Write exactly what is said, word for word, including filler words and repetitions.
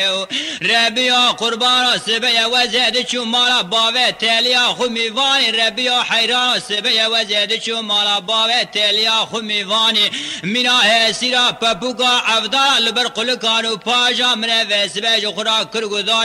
ربیا قربان سبیا وزید چون مالا باوه تلیا خمیوانی ربیا حیران سبیا وزید چون مالا باوه تلیا خمیوانی مینا هسیرا پپوکا افدار لبر قلقانو پاجا من وسبج خورا کرگودان